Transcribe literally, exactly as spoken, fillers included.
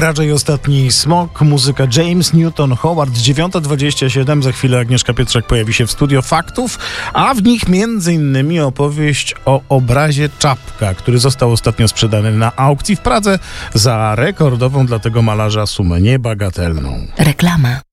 Raczej Ostatni Smok, muzyka James Newton Howard, dziewiąta dwadzieścia siedem. Za chwilę Agnieszka Pietrzak pojawi się w studio Faktów, a w nich między innymi opowieść o obrazie Czapka, który został ostatnio sprzedany na aukcji w Pradze za rekordową dla tego malarza sumę niebagatelną. Reklama.